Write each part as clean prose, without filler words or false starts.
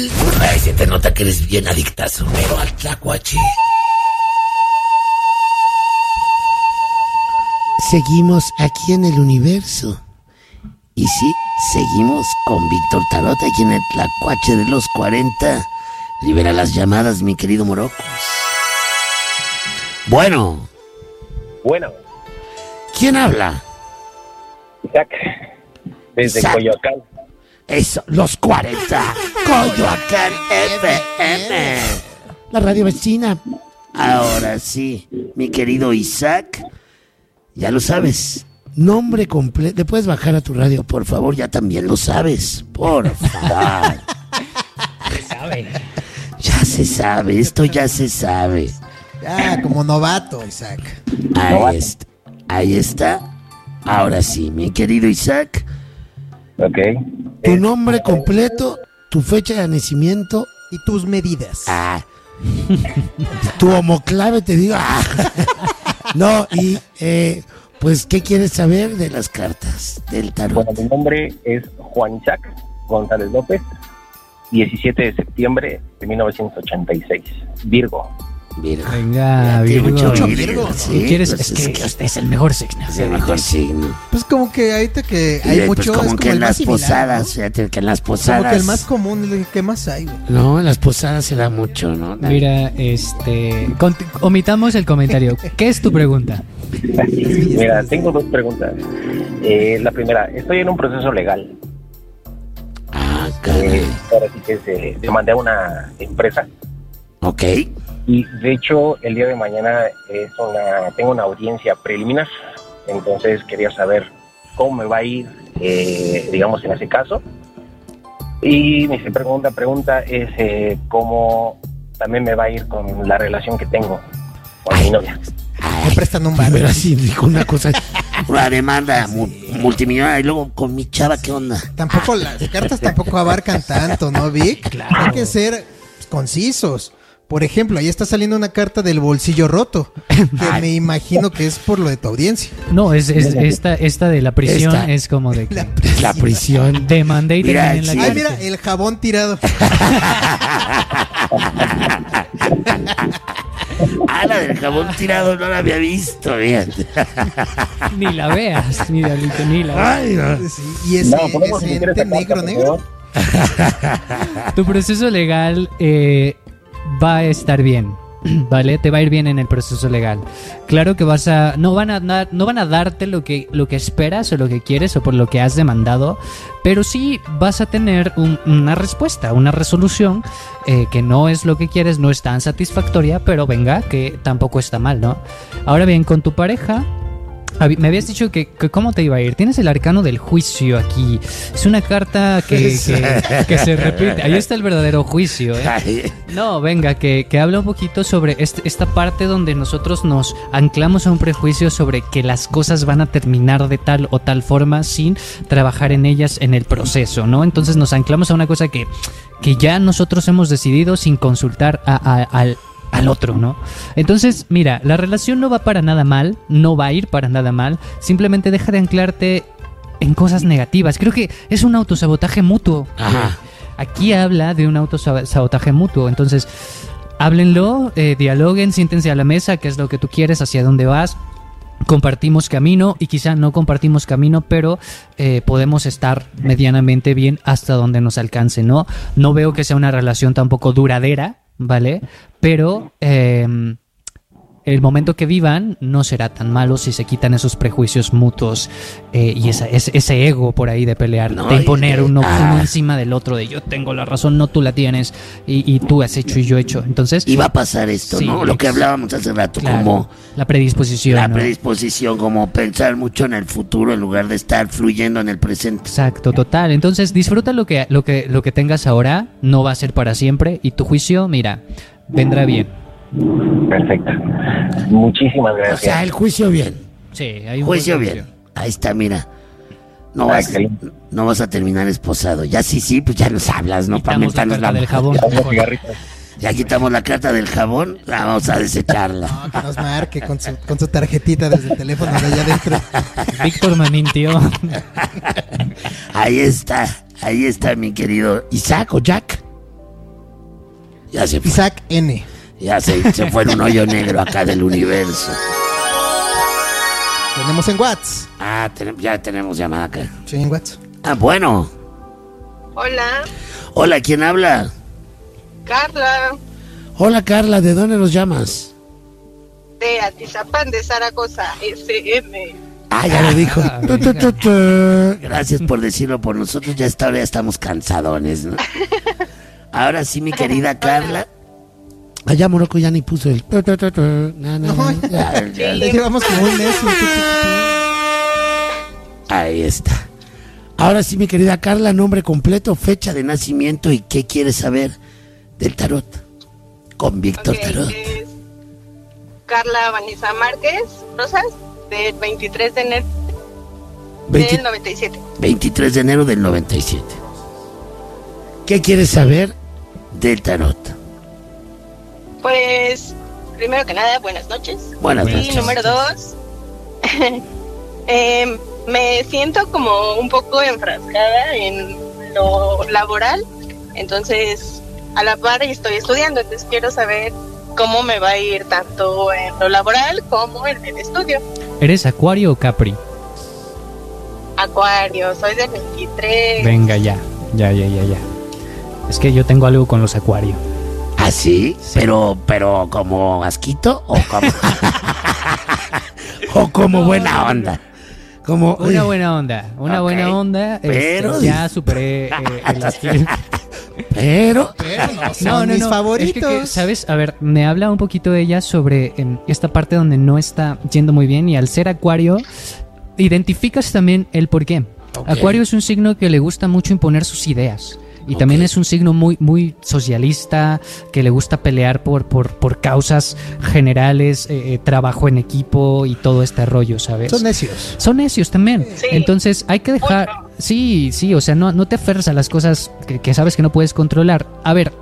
Ay, se te nota que eres bien adictazo, pero al tlacuache. Seguimos aquí en el universo. Y sí, seguimos con Víctor Tarot aquí en el tlacuache de los 40. Libera las llamadas, mi querido Morocos. Bueno. ¿Quién habla? Isaac, desde Isaac. Coyoacán. Eso, los 40. Coyoacán FM. La radio vecina. Ahora sí, mi querido Isaac. Ya lo sabes. Nombre completo. ¿Le puedes bajar a tu radio, por favor? Ya también lo sabes. Por favor. Se sabe. Ya se sabe. Esto ya se sabe. Ya, como novato, Isaac. Ahí está. Ahora sí, mi querido Isaac. Ok. Tu nombre completo, tu fecha de nacimiento. Y tus medidas. Tu homoclave, te digo. No, y pues, ¿qué quieres saber de las cartas del tarot? Bueno, mi nombre es Juan Isaac González López, 17 de septiembre de 1986, Virgo. Virgo. Venga, Tiene Virgo. mucho Virgo. Sí, ¿Qué quieres? pues Es que usted es el mejor signo. es el mejor signo. Pues como que ahorita que Y, hay pues, mucho, como es que como en el más las similar, posadas, ¿no? fíjate que en las posadas. Como que el más común, el que más hay, güey. No, en las posadas se da mucho, ¿no? Mira, omitamos el comentario. ¿Qué es tu pregunta? Mira, tengo dos preguntas. La primera, estoy en un proceso legal. Caray. Ahora sí que demandé a una empresa. Ok. Y de hecho, el día de mañana tengo una audiencia preliminar. Entonces quería saber cómo me va a ir, digamos, en ese caso. Y mi segunda pregunta es cómo también me va a ir con la relación que tengo con mi novia. Me prestan un bar. Pero así dijo una cosa, una demanda multimillonaria y luego con mi chava, ¿qué onda? Tampoco las cartas tampoco abarcan tanto, ¿no, Vic? Claro. Hay que ser concisos. Por ejemplo, ahí está saliendo una carta del bolsillo roto, que me imagino que es por lo de tu audiencia. No, es esta de la prisión. Esta. Es como de que La prisión. demandé y Mira, terminé en la sí. Ay, cárcel. mira, el jabón tirado. La del jabón tirado no la había visto, fíjate. Ni la veas, ni la veas. Ay, no. Sí, y ese, No, podemos ese emitir ente esa carta, negro, por negro. favor. Tu proceso legal va a estar bien, ¿vale? Te va a ir bien en el proceso legal. Claro que no van a darte lo que esperas o lo que quieres o por lo que has demandado, pero sí vas a tener una respuesta, una resolución que no es lo que quieres, no es tan satisfactoria, pero venga, que tampoco está mal, ¿no? Ahora bien, con tu pareja, me habías dicho que cómo te iba a ir. Tienes el arcano del juicio aquí. Es una carta que se repite. Ahí está el verdadero juicio, ¿eh? Ay, No, venga, que habla un poquito sobre esta parte donde nosotros nos anclamos a un prejuicio sobre que las cosas van a terminar de tal o tal forma sin trabajar en ellas en el proceso, ¿no? Entonces nos anclamos a una cosa que ya nosotros hemos decidido sin consultar al otro, ¿no? Entonces, mira, la relación no va para nada mal, no va a ir para nada mal, simplemente deja de anclarte en cosas negativas. Creo que es un autosabotaje mutuo. Ajá. Aquí habla de un autosabotaje mutuo, entonces háblenlo, dialoguen, siéntense a la mesa, qué es lo que tú quieres, hacia dónde vas. Compartimos camino y quizá no compartimos camino, pero podemos estar medianamente bien hasta donde nos alcance, ¿no? No veo que sea una relación tampoco duradera, ¿vale? Pero el momento que vivan no será tan malo si se quitan esos prejuicios mutuos y ese ego por ahí de pelear, No, de imponer y- uno encima del otro, de yo tengo la razón, no tú la tienes, y tú has hecho y yo he hecho. Entonces, Y va a pasar esto, Sí, ¿no? Lo que hablábamos hace rato, claro, como la predisposición, la ¿no? predisposición, como pensar mucho en el futuro en lugar de estar fluyendo en el presente. Exacto, total. Entonces disfruta lo que tengas ahora, no va a ser para siempre, y tu juicio, mira, vendrá bien. Perfecto. Muchísimas O gracias. sea, el juicio bien. Sí, hay un Juicio buen bien. Ahí está, mira. No vas a terminar esposado. Ya sí, pues ya nos hablas, ¿no? Para Quitamos la mentarnos carta del jabón. Unos cigarritos. Ya quitamos la carta del jabón, la vamos a desecharla. No, que nos marque con su tarjetita desde el teléfono de allá adentro. Víctor me mintió. Ahí está mi querido Isaac o Jack. Ya se fue. Isaac N. Ya se fue en un hoyo negro acá del universo. Tenemos en WhatsApp. Ah, ya tenemos llamada acá. Sí, en WhatsApp. Ah, bueno. Hola, Hola, ¿quién habla? Carla, Hola, Carla, ¿de dónde nos llamas? de Atizapán de Zaragoza, SM. Ah, ya lo dijo. Ah, Tu, tu, venga. tu, tu. Gracias por decirlo por nosotros. Ya hasta ahora ya estamos cansadones, ¿no? Ahora sí, mi querida Carla. Allá Morocco ya ni puso el... tu, tu, tu, tu. No, no, no. Ya. Le llevamos como un mes. Ahí está. Ahora sí, mi querida Carla, nombre completo, fecha de nacimiento y qué quieres saber del tarot. Con Víctor Ok, Tarot. es Carla Vanessa Márquez Rosas, del 23 de enero 20 del 97. 23 de enero del 97. ¿Qué quieres saber del tarot? Pues, primero que nada, buenas noches. Buenas Y noches. número 2, me siento como un poco enfrascada en lo laboral, entonces a la par estoy estudiando, entonces quiero saber cómo me va a ir tanto en lo laboral como en el estudio. ¿Eres Acuario o Capri? Acuario, soy del 23. Venga, ya. Es que yo tengo algo con los Acuario. ¿Ah, sí? Pero como asquito o como... o como buena onda. Como... Una buena onda, Ok. buena onda. Pero- ya superé el hastío. Pero... Son mis favoritos. Es que, ¿sabes? A ver, me habla un poquito ella sobre esta parte donde no está yendo muy bien y al ser Acuario, identificas también el por qué. Ok. Acuario es un signo que le gusta mucho imponer sus ideas. Y Ok. también es un signo muy, muy socialista, que le gusta pelear por causas generales, trabajo en equipo y todo este rollo, ¿sabes? Son necios. Son necios también. Sí. Entonces hay que dejar... Bueno. Sí, o sea, no te aferres a las cosas que sabes que no puedes controlar. A ver,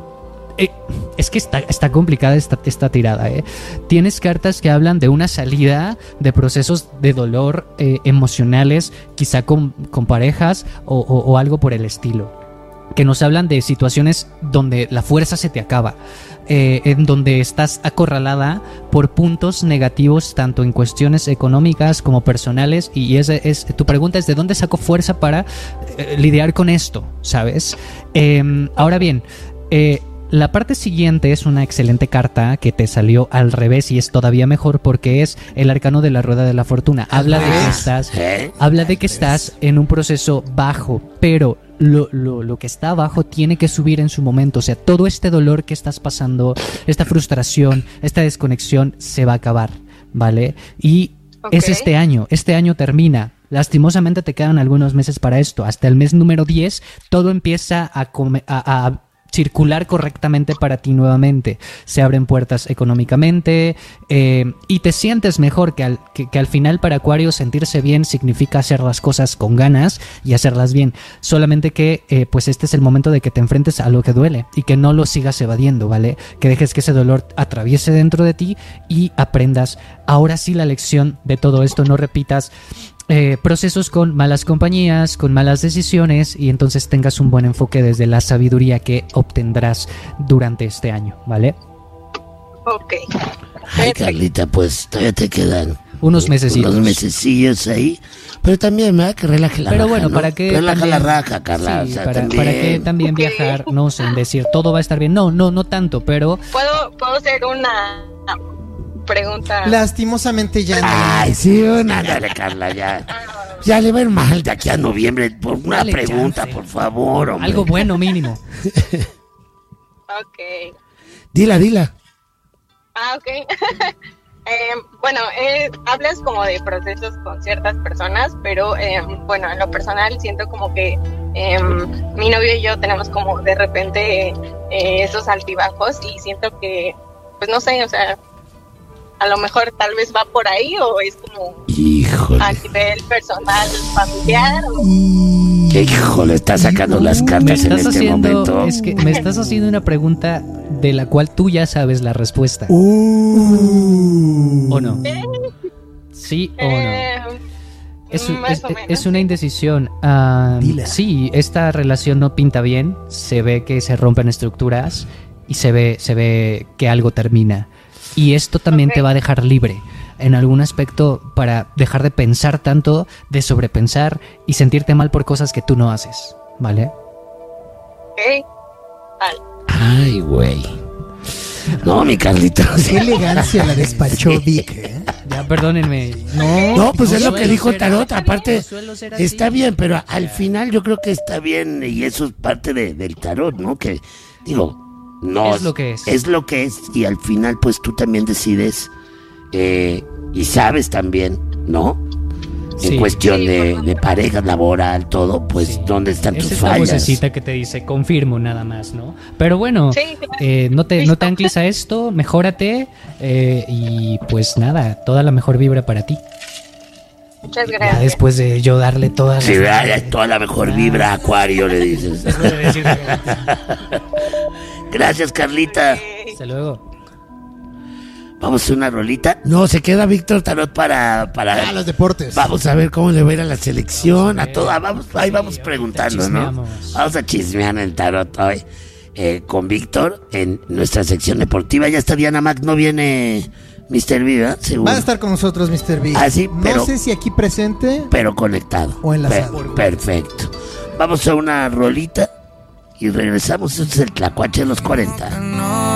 es que está complicada esta tirada, ¿eh? Tienes cartas que hablan de una salida de procesos de dolor emocionales, quizá con parejas o algo por el estilo. Que nos hablan de situaciones donde la fuerza se te acaba, en donde estás acorralada por puntos negativos tanto en cuestiones económicas como personales, y tu pregunta es ¿de dónde saco fuerza para lidiar con esto? ¿Sabes? Ahora bien, la parte siguiente es una excelente carta que te salió al revés y es todavía mejor porque es el arcano de la rueda de la fortuna. Habla de que estás... ¿Eh? Habla de que estás en un proceso bajo, pero lo que está abajo tiene que subir en su momento. O sea, todo este dolor que estás pasando, esta frustración, esta desconexión se va a acabar, ¿vale? Y Ok. es este año termina. Lastimosamente te quedan algunos meses para esto. Hasta el mes número 10 todo empieza a circular correctamente para ti nuevamente. Se abren puertas económicamente y te sientes mejor, que al final para Acuario sentirse bien significa hacer las cosas con ganas y hacerlas bien. Solamente que pues este es el momento de que te enfrentes a lo que duele y que no lo sigas evadiendo, ¿vale? Que dejes que ese dolor atraviese dentro de ti y aprendas ahora sí la lección de todo esto. No repitas procesos con malas compañías, con malas decisiones, y entonces tengas un buen enfoque desde la sabiduría que obtendrás durante este año, ¿vale? Ok. Ay, Carlita, pues todavía te quedan Unos mesecitos. unos mesecillos ahí. Pero también, ¿verdad? Que relaje la Pero raja, bueno, ¿no? ¿para qué Relaja también- la raja, Carla. Sí, o sea, para también. qué también Ok. viajar, no sé, en decir todo va a estar bien. No tanto, pero ¿Puedo hacer una pregunta? Lastimosamente ya no. Ay, sí, ándale, Carla, ya. Ya le va a ir mal de aquí a noviembre. Por una Dale pregunta, chance. por favor, hombre. algo bueno mínimo. Ok. Dila. Ok. Bueno, hablas como de procesos con ciertas personas, pero bueno, en lo personal siento como que mi novio y yo tenemos como de repente esos altibajos y siento que, pues no sé, o sea, a lo mejor tal vez va por ahí o es como Híjole. a nivel personal, familiar. Híjole, está sacando las Me cartas en estás este haciendo, momento. es que me estás haciendo una pregunta de la cual tú ya sabes la respuesta. ¿O no? ¿Sí o no? Más o menos. Es una indecisión. Dila. Sí, esta relación no pinta bien. Se ve que se rompen estructuras. y se ve que algo termina. Y esto también te va a dejar libre en algún aspecto para dejar de pensar tanto, de sobrepensar y sentirte mal por cosas que tú no haces, ¿vale? Ok. Vale. Ay, güey. No, mi Carlito. Qué elegancia la despachó Vic, ¿eh? Ya, perdónenme. No, pues es lo que suelo dijo ser Tarot. así, Aparte, no suelo ser así. está bien, pero al final yo creo que está bien y eso es parte del Tarot, ¿no? Que, digo, no. Es lo que es. Es lo que es y al final, pues tú también decides y sabes también, ¿no? En Sí. cuestión Sí, de pareja, laboral, todo, pues, Sí. ¿dónde están Esa tus es la fallas? vocecita que te dice, confirmo nada más, ¿no? Pero bueno, Sí, no te ancles a esto, mejórate y pues nada, toda la mejor vibra para ti. muchas Ya gracias. después de yo darle todas Sí, las... vaya, toda la mejor vibra, Acuario, le dices. Después de decir- Gracias, Carlita. Hasta luego. Vamos a hacer una rolita. No, se queda Víctor Tarot para Ah, los deportes. vamos a ver cómo le va a ir a la selección, a toda, ahí vamos Sí, preguntando, ahorita ¿no? chismeamos. Vamos a chismear en el Tarot hoy con Víctor en nuestra sección deportiva. Ya está Diana Mac, no viene Mr. Viva, seguro. Va a estar con nosotros Mr. Vic. Ah, sí, pero- No sé si aquí presente. Pero conectado. O enlazado. Perfecto. Vamos a una rolita y regresamos. Este es el Tlacuache de los 40. No